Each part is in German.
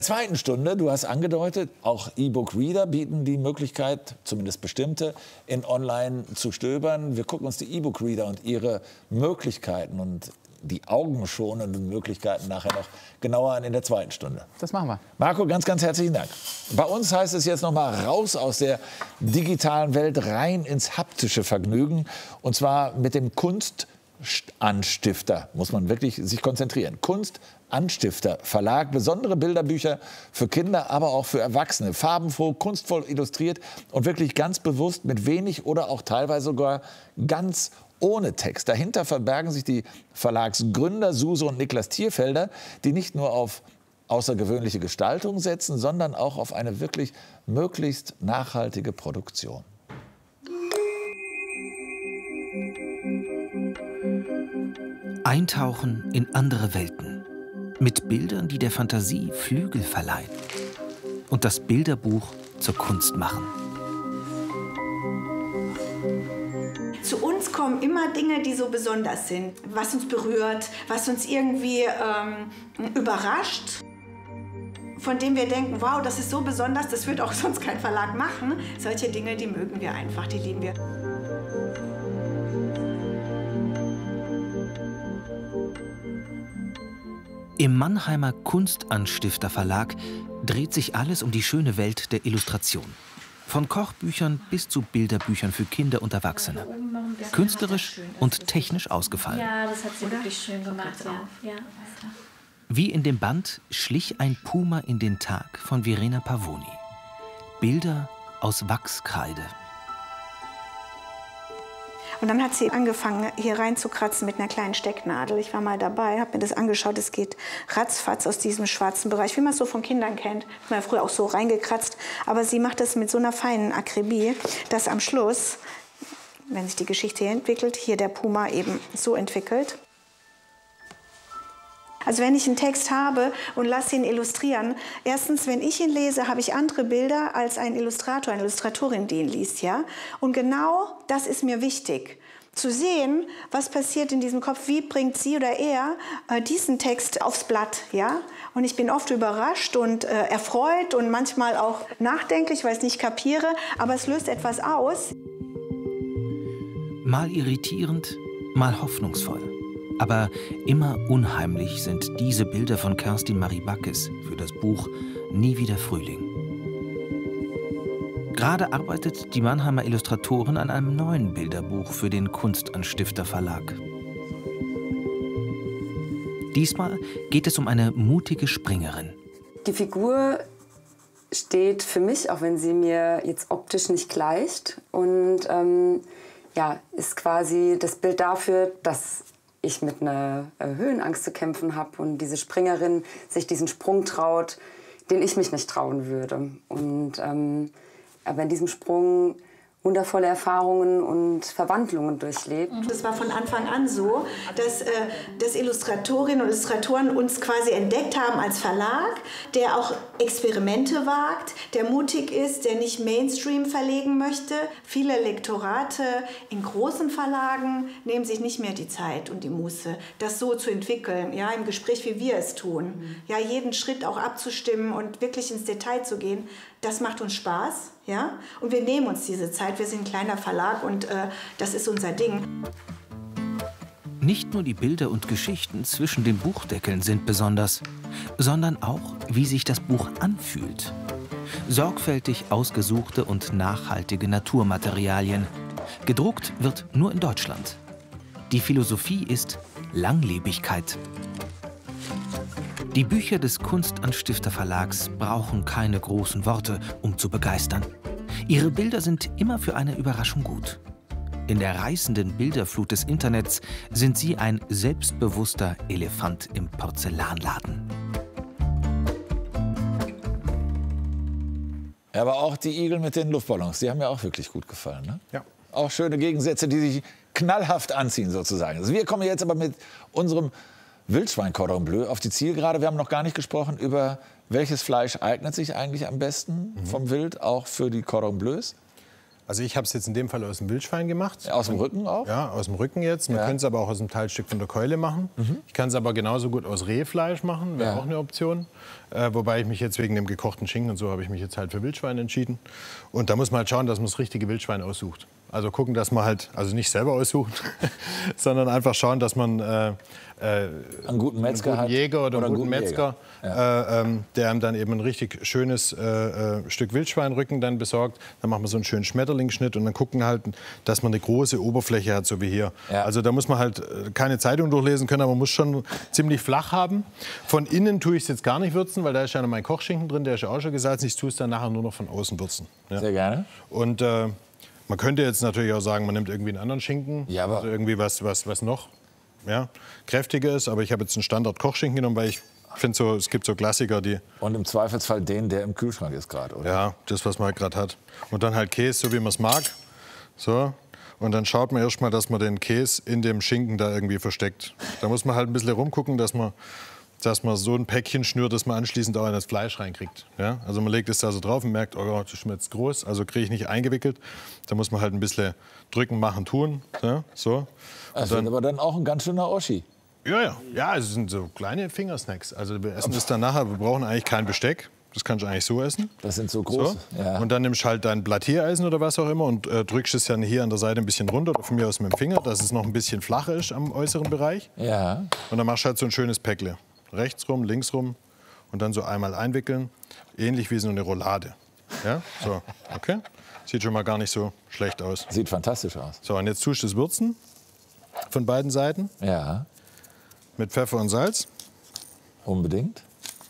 Zweiten Stunde, du hast angedeutet, auch E-Book-Reader bieten die Möglichkeit, zumindest bestimmte, in Online zu stöbern. Wir gucken uns die E-Book-Reader und ihre Möglichkeiten und die augenschonenden Möglichkeiten nachher noch genauer an in der zweiten Stunde. Das machen wir. Marco, ganz, ganz herzlichen Dank. Bei uns heißt es jetzt noch mal raus aus der digitalen Welt, rein ins haptische Vergnügen. Und zwar mit dem Kunstanstifter, muss man wirklich sich konzentrieren. Kunstanstifter Verlag, besondere Bilderbücher für Kinder, aber auch für Erwachsene. Farbenfroh, kunstvoll illustriert und wirklich ganz bewusst mit wenig oder auch teilweise sogar ganz ohne Text. Dahinter verbergen sich die Verlagsgründer Suse und Niklas Thierfelder, die nicht nur auf außergewöhnliche Gestaltung setzen, sondern auch auf eine wirklich möglichst nachhaltige Produktion. Eintauchen in andere Welten. Mit Bildern, die der Fantasie Flügel verleihen. Und das Bilderbuch zur Kunst machen. Zu uns kommen immer Dinge, die so besonders sind. Was uns berührt, was uns irgendwie überrascht. Von dem wir denken, wow, das ist so besonders, das wird auch sonst kein Verlag machen. Solche Dinge, die mögen wir einfach, die lieben wir. Im Mannheimer Kunstanstifter Verlag dreht sich alles um die schöne Welt der Illustration. Von Kochbüchern bis zu Bilderbüchern für Kinder und Erwachsene. Künstlerisch und technisch ausgefallen. Ja, das hat sie wirklich schön gemacht. Ja. Wie in dem Band Schlich ein Puma in den Tag von Verena Pavoni. Bilder aus Wachskreide. Und dann hat sie angefangen, hier reinzukratzen mit einer kleinen Stecknadel. Ich war mal dabei, habe mir das angeschaut. Es geht ratzfatz aus diesem schwarzen Bereich, wie man es so von Kindern kennt. Ich habe früher auch so reingekratzt. Aber sie macht das mit so einer feinen Akribie, dass am Schluss, wenn sich die Geschichte hier entwickelt, hier der Puma eben so entwickelt. Also wenn ich einen Text habe und lasse ihn illustrieren, erstens, wenn ich ihn lese, habe ich andere Bilder als ein Illustrator, eine Illustratorin, die ihn liest, ja. Und genau das ist mir wichtig, zu sehen, was passiert in diesem Kopf, wie bringt sie oder er diesen Text aufs Blatt, ja. Und ich bin oft überrascht und erfreut und manchmal auch nachdenklich, weil ich es nicht kapiere, aber es löst etwas aus. Mal irritierend, mal hoffnungsvoll. Aber immer unheimlich sind diese Bilder von Kerstin Marie Backes für das Buch Nie wieder Frühling. Gerade arbeitet die Mannheimer Illustratorin an einem neuen Bilderbuch für den Kunstanstifter Verlag. Diesmal geht es um eine mutige Springerin. Die Figur steht für mich, auch wenn sie mir jetzt optisch nicht gleicht, und ist quasi das Bild dafür, dass ich mit einer Höhenangst zu kämpfen habe und diese Springerin sich diesen Sprung traut, den ich mich nicht trauen würde. Und aber in diesem Sprung wundervolle Erfahrungen und Verwandlungen durchlebt. Das war von Anfang an so, dass Illustratorinnen und Illustratoren uns quasi entdeckt haben als Verlag, der auch Experimente wagt, der mutig ist, der nicht Mainstream verlegen möchte. Viele Lektorate in großen Verlagen nehmen sich nicht mehr die Zeit und die Muße, das so zu entwickeln, ja, im Gespräch, wie wir es tun. Ja, jeden Schritt auch abzustimmen und wirklich ins Detail zu gehen, das macht uns Spaß. Ja? Und wir nehmen uns diese Zeit. Wir sind ein kleiner Verlag und das ist unser Ding. Nicht nur die Bilder und Geschichten zwischen den Buchdeckeln sind besonders, sondern auch, wie sich das Buch anfühlt. Sorgfältig ausgesuchte und nachhaltige Naturmaterialien. Gedruckt wird nur in Deutschland. Die Philosophie ist Langlebigkeit. Die Bücher des Kunstanstifter Verlags brauchen keine großen Worte, um zu begeistern. Ihre Bilder sind immer für eine Überraschung gut. In der reißenden Bilderflut des Internets sind sie ein selbstbewusster Elefant im Porzellanladen. Aber auch die Igel mit den Luftballons, die haben mir auch wirklich gut gefallen. Ne? Ja. Auch schöne Gegensätze, die sich knallhaft anziehen sozusagen. Also wir kommen jetzt aber mit unserem Wildschwein Cordon Bleu auf die Zielgerade. Wir haben noch gar nicht gesprochen über, welches Fleisch eignet sich eigentlich am besten vom Wild, auch für die Cordon Bleus. Also ich habe es jetzt in dem Fall aus dem Wildschwein gemacht. Aus dem Rücken auch? Ja, aus dem Rücken jetzt. Man könnte es aber auch aus einem Teilstück von der Keule machen. Ich kann es aber genauso gut aus Rehfleisch machen, wäre auch eine Option. Wobei ich mich jetzt wegen dem gekochten Schinken und so habe ich mich jetzt halt für Wildschwein entschieden. Und da muss man halt schauen, dass man das richtige Wildschwein aussucht. Also gucken, dass man halt, also nicht selber aussuchen, sondern einfach schauen, dass man einen guten Metzger einen guten Jäger oder einen guten Metzger, der einem dann eben ein richtig schönes Stück Wildschweinrücken dann besorgt. Dann machen wir so einen schönen Schmetterlingsschnitt und dann gucken halt, dass man eine große Oberfläche hat, so wie hier. Ja. Also da muss man halt keine Zeitung durchlesen können, aber man muss schon ziemlich flach haben. Von innen tue ich es jetzt gar nicht würzen, weil da ist ja noch mein Kochschinken drin, der ist ja auch schon gesalzen. Ich tue es dann nachher nur noch von außen würzen. Ja. Sehr gerne. Und man könnte jetzt natürlich auch sagen, man nimmt irgendwie einen anderen Schinken, ja, aber also irgendwie was noch kräftiger ist. Aber ich habe jetzt einen Standard-Kochschinken genommen, weil ich finde, so, es gibt so Klassiker, die... Und im Zweifelsfall den, der im Kühlschrank ist gerade, oder? Ja, das, was man halt gerade hat. Und dann halt Käse, so wie man es mag. So. Und dann schaut man erst mal, dass man den Käse in dem Schinken da irgendwie versteckt. Da muss man halt ein bisschen rumgucken, dass man so ein Päckchen schnürt, dass man anschließend auch in das Fleisch reinkriegt. Ja? Also man legt es da so drauf und merkt, oh, das ist mir jetzt groß, also kriege ich nicht eingewickelt. Da muss man halt ein bisschen drücken, machen, tun. Ja? So. Das wird aber dann auch ein ganz schöner Oschi. Ja, es sind so kleine Fingersnacks. Also wir essen das dann nachher, wir brauchen eigentlich kein Besteck. Das kannst du eigentlich so essen. Das sind so große. So. Ja. Und dann nimmst du halt dein Blattiereisen oder was auch immer und drückst es dann hier an der Seite ein bisschen runter oder von mir aus mit dem Finger, dass es noch ein bisschen flacher ist am äußeren Bereich. Ja. Und dann machst du halt so ein schönes Päckle. Rechts rum, links rum und dann so einmal einwickeln. Ähnlich wie so eine Roulade. Ja, so, okay. Sieht schon mal gar nicht so schlecht aus. Sieht fantastisch aus. So, und jetzt tust du das Würzen von beiden Seiten. Ja. Mit Pfeffer und Salz. Unbedingt.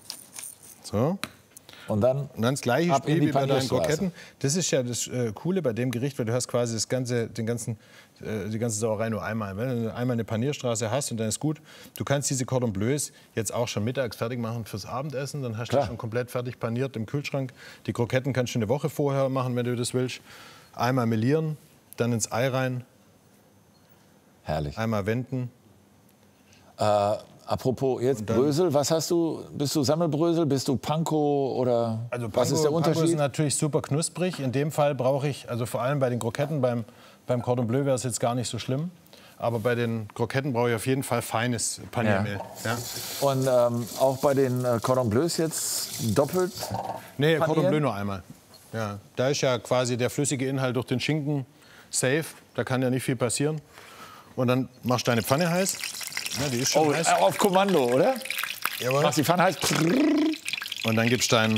So. Und dann das gleiche Spiel wie bei deinen Kroketten. Das ist ja das Coole bei dem Gericht, weil du hast quasi die ganze Sauerei nur einmal. Wenn du einmal eine Panierstraße hast und dann ist gut. Du kannst diese Cordon Bleus jetzt auch schon mittags fertig machen fürs Abendessen. Dann hast du schon komplett fertig paniert im Kühlschrank. Die Kroketten kannst du eine Woche vorher machen, wenn du das willst. Einmal melieren, dann ins Ei rein. Herrlich. Einmal wenden. Apropos jetzt Brösel, was hast du? Bist du Semmelbrösel, bist du Panko oder also was ist der Unterschied? Panko ist natürlich super knusprig. In dem Fall brauche ich, also vor allem bei den Kroketten, beim Cordon Bleu wäre es jetzt gar nicht so schlimm. Aber bei den Kroketten brauche ich auf jeden Fall feines Paniermehl. Ja. Ja. Und auch bei den Cordon Bleus jetzt doppelt? Nee, Cordon Bleu nur einmal. Ja. Da ist ja quasi der flüssige Inhalt durch den Schinken safe. Da kann ja nicht viel passieren. Und dann machst du deine Pfanne heiß. Ja, die ist schon heiß. Auf Kommando, oder? Jawohl. Machst die Pfanne heiß. Und dann gibst du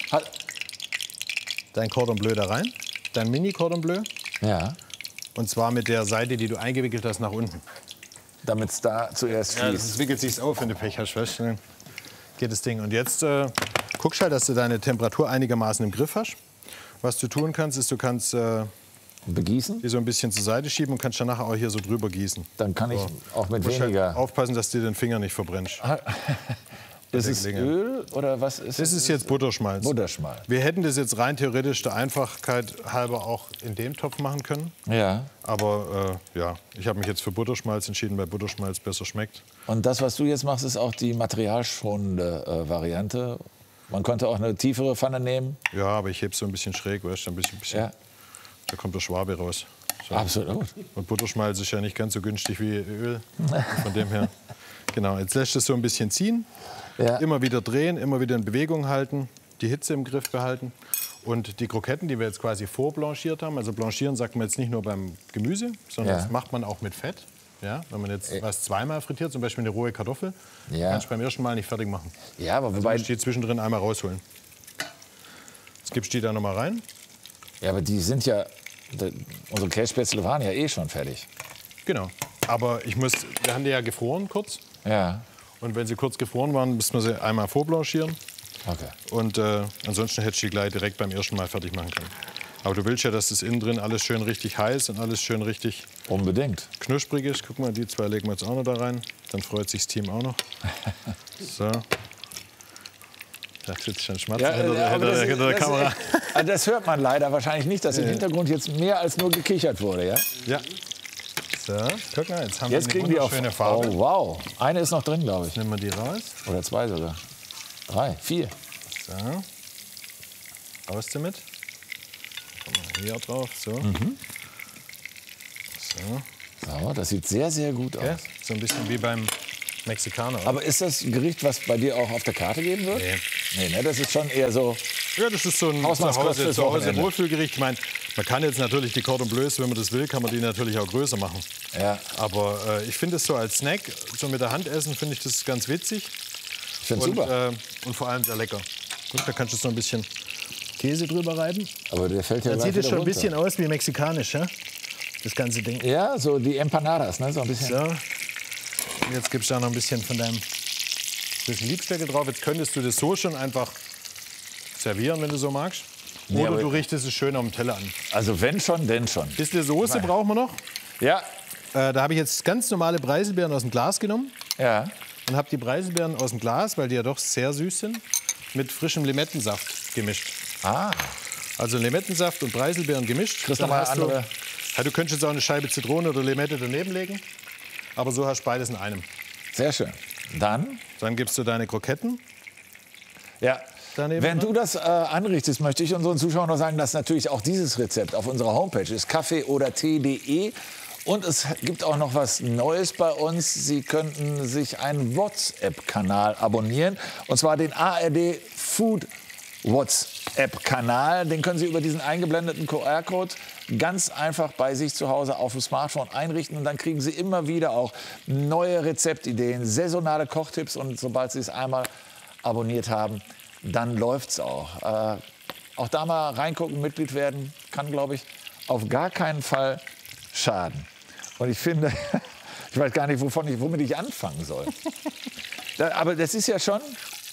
dein Cordon Bleu da rein. Dein Mini-Cordon Bleu. Ja. Und zwar mit der Seite, die du eingewickelt hast, nach unten. Damit es da zuerst fließt. Ja, das wickelt sich auf, wenn du Pech hast. Weißt du? Dann geht das Ding. Und jetzt guckst halt, dass du deine Temperatur einigermaßen im Griff hast. Was du tun kannst, ist, du kannst begießen? Die so ein bisschen zur Seite schieben und kannst dann nachher auch hier so drüber gießen. Dann kann ich auch mit weniger... Halt aufpassen, dass du den Finger nicht verbrennst. Ist es Öl oder was ist das? Das ist jetzt Butterschmalz. Butterschmalz. Wir hätten das jetzt rein theoretisch der Einfachkeit halber auch in dem Topf machen können. Ja. Aber ja, ich habe mich jetzt für Butterschmalz entschieden, weil Butterschmalz besser schmeckt. Und das, was du jetzt machst, ist auch die materialschonende Variante. Man könnte auch eine tiefere Pfanne nehmen. Ja, aber ich hebe es so ein bisschen schräg, weißt du, ein bisschen. Ja. Da kommt der Schwabe raus. So. Absolut. Und Butterschmalz ist ja nicht ganz so günstig wie Öl. Von dem her. Genau, jetzt lässt es so ein bisschen ziehen. Ja. Immer wieder drehen, immer wieder in Bewegung halten, die Hitze im Griff behalten. Und die Kroketten, die wir jetzt quasi vorblanchiert haben, also blanchieren sagt man jetzt nicht nur beim Gemüse, sondern das macht man auch mit Fett. Ja, wenn man jetzt was zweimal frittiert, zum Beispiel eine rohe Kartoffel, kannst du beim ersten Mal nicht fertig machen. Ja, aber wobei die zwischendrin einmal rausholen. Jetzt gibst du die da noch mal rein. Ja, aber die sind ja, unsere Kässpätzle waren ja eh schon fertig. Genau, aber wir haben die ja gefroren kurz. Ja. Und wenn sie kurz gefroren waren, müssen wir sie einmal vorblanchieren. Okay. Und ansonsten hättest du die gleich direkt beim ersten Mal fertig machen können. Aber du willst ja, dass das innen drin alles schön richtig heiß und alles schön richtig unbedingt knusprig ist. Guck mal, die zwei legen wir jetzt auch noch da rein. Dann freut sich das Team auch noch. So. Da sitzt schon Schmatzen hinter der Kamera. Das hört man leider wahrscheinlich nicht, dass im Hintergrund jetzt mehr als nur gekichert wurde, ja? Ja. So, guck mal, jetzt haben wir eine wunderschöne Farbe. Oh, wow. Eine ist noch drin, glaube ich. Nehmen wir die raus. Oder zwei sogar. 3, 4. So. Raus damit. Hier drauf, so. So, das sieht sehr, sehr gut aus. Okay. So ein bisschen wie beim Mexikaner. Aber ist das ein Gericht, was bei dir auch auf der Karte geben wird? Nee. Nee, ne? Das ist schon eher so... Ja, das ist so ein Hausmannskost fürs Wochenende. Wohlfühlgericht. Ich meine, man kann jetzt natürlich die Cordon Bleus, wenn man das will, kann man die natürlich auch größer machen. Ja. Aber ich finde es so als Snack, so mit der Hand essen, finde ich das ganz witzig. Ich finde super. Und vor allem sehr lecker. Guck, da kannst du so ein bisschen Käse drüber reiben. Aber der fällt ja Dann gleich sieht es wieder schon ein runter. bisschen aus wie mexikanisch, ja? Das ganze Ding. Ja, so die Empanadas, ne? So ein bisschen. So. Und jetzt gibst du da noch ein bisschen von deinem Liebstöckel drauf. Jetzt könntest du das so schon einfach servieren, wenn du so magst. Nee, Oder aber- du richtest es schön auf dem Teller an. Also wenn schon, denn schon. Bisschen Soße brauchen wir noch. Ja, Da habe ich jetzt ganz normale Preiselbeeren aus dem Glas genommen. ja. Und habe die Preiselbeeren aus dem Glas, weil die ja doch sehr süß sind, mit frischem Limettensaft gemischt. Ah, Also Limettensaft und Preiselbeeren gemischt. Kriegst Dann noch mal hast du- andere- Ja, du könntest jetzt auch eine Scheibe Zitrone oder Limette daneben legen. Aber so hast du beides in einem. sehr schön. Dann, Dann gibst du deine Kroketten. ja. Daneben Wenn dran? du das anrichtest, möchte ich unseren Zuschauern noch sagen, dass natürlich auch dieses Rezept auf unserer Homepage ist, kaffeeodertee.de. Und es gibt auch noch was Neues bei uns. Sie könnten sich einen WhatsApp-Kanal abonnieren. Und zwar den ARD Food WhatsApp-Kanal. Den können Sie über diesen eingeblendeten QR-Code ganz einfach bei sich zu Hause auf dem Smartphone einrichten. Und dann kriegen Sie immer wieder auch neue Rezeptideen, saisonale Kochtipps. Und sobald Sie es einmal abonniert haben, dann läuft's auch. Auch da mal reingucken, Mitglied werden, kann, glaube ich, auf gar keinen Fall schaden. Und ich finde, ich weiß gar nicht, womit ich anfangen soll. Aber das ist ja schon,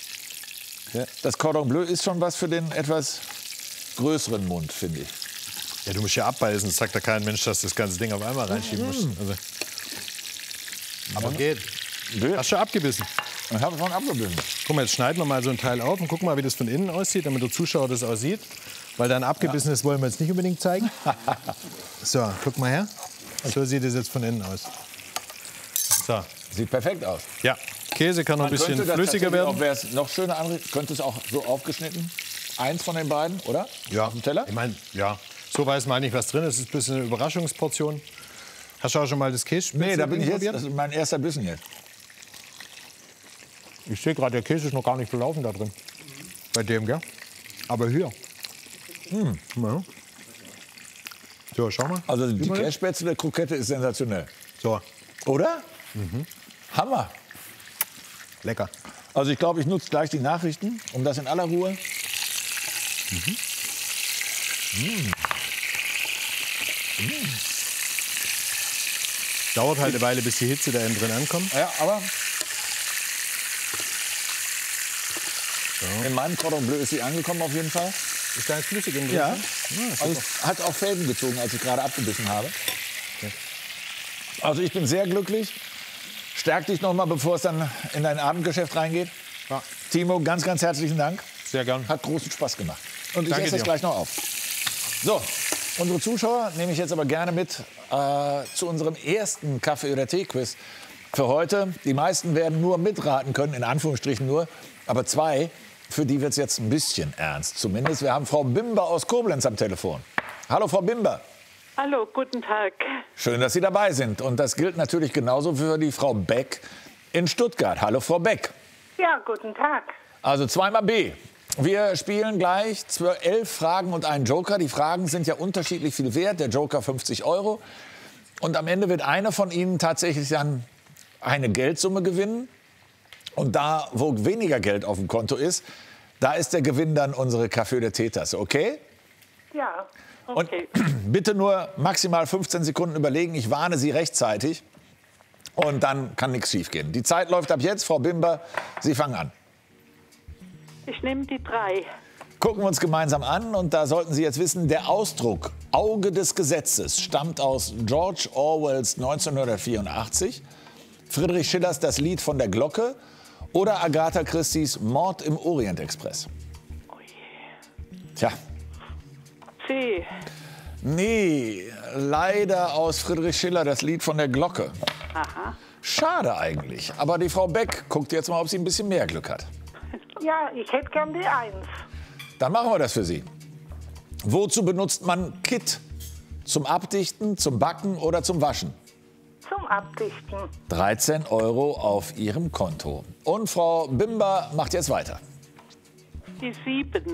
das Cordon Bleu ist schon was für den etwas größeren Mund, finde ich. Ja, du musst ja abbeißen. Das sagt ja kein Mensch, dass du das ganze Ding auf einmal reinschieben musst. Also. Aber geht. Hast du schon abgebissen? Ich habe schon abgebissen. Guck mal, jetzt schneiden wir mal so ein Teil auf und gucken mal, wie das von innen aussieht, damit der Zuschauer das auch sieht. Weil dein abgebissenes wollen wir jetzt nicht unbedingt zeigen. So, guck mal her. So sieht es jetzt von innen aus. So, Sieht perfekt aus. ja. Käse kann noch ein bisschen flüssiger werden. Wäre es noch schöner anrichten, könnte es auch so aufgeschnitten. Eins von den beiden, oder? Ja. Auf dem Teller? Ich meine, ja. So weiß man nicht, was drin ist. Es ist ein bisschen eine Überraschungsportion. Hast du auch schon mal das Käse Nee, da bin ich jetzt. probiert? Das ist mein erster Bissen jetzt. Ich sehe gerade, der Käse ist noch gar nicht gelaufen da drin. Bei dem, gell? Aber hier. Ja. So, schau mal. Also die Sieh mal das? Kässpätzle der Krokette ist sensationell. So, Oder? Hammer. lecker. Also ich glaube, ich nutze gleich die Nachrichten, um das in aller Ruhe. Dauert halt eine Weile, bis die Hitze da innen drin ankommt. Ja, aber in meinem Cordon Bleu ist sie angekommen auf jeden Fall. Ist da jetzt flüssig im drin? Ja. super. Also es hat auch Fäden gezogen, als ich gerade abgebissen habe. Also ich bin sehr glücklich. Stärk dich noch mal, bevor es dann in dein Abendgeschäft reingeht. Ja. Timo, ganz, ganz herzlichen Dank. Sehr gern. Hat großen Spaß gemacht. Und ich Danke esse das dir. gleich noch auf. So, unsere Zuschauer nehme ich jetzt aber gerne mit zu unserem ersten Kaffee- oder Tee-Quiz für heute. Die meisten werden nur mitraten können, in Anführungsstrichen nur. Aber zwei, für die wird es jetzt ein bisschen ernst. Zumindest, wir haben Frau Bimber aus Koblenz am Telefon. Hallo, Frau Bimber. Hallo, guten Tag. Schön, dass Sie dabei sind. Und das gilt natürlich genauso für die Frau Beck in Stuttgart. Hallo, Frau Beck. Ja, guten Tag. Also zweimal B. Wir spielen gleich 11 Fragen und einen Joker. Die Fragen sind ja unterschiedlich viel wert. Der Joker 50 €. Und am Ende wird einer von Ihnen tatsächlich dann eine Geldsumme gewinnen. Und da, wo weniger Geld auf dem Konto ist, da ist der Gewinn dann unsere Kaffee- oder Teetasse. Okay? Ja, Und okay. bitte nur maximal 15 Sekunden überlegen. Ich warne Sie rechtzeitig. Und dann kann nichts schiefgehen. Die Zeit läuft ab jetzt. Frau Bimber, Sie fangen an. Ich nehme die 3. Gucken wir uns gemeinsam an. Und da sollten Sie jetzt wissen, der Ausdruck Auge des Gesetzes stammt aus George Orwells 1984, Friedrich Schillers Das Lied von der Glocke oder Agatha Christie's Mord im Orient-Express. Tja, C. nee, leider aus Friedrich Schiller Das Lied von der Glocke. Aha. Schade eigentlich. Aber die Frau Beck guckt jetzt mal, ob sie ein bisschen mehr Glück hat. Ja, ich hätte gern die 1. Dann machen wir das für Sie. Wozu benutzt man Kit? Zum Abdichten, zum Backen oder zum Waschen? Zum Abdichten. 13 € auf Ihrem Konto. Und Frau Bimber macht jetzt weiter. Die 7.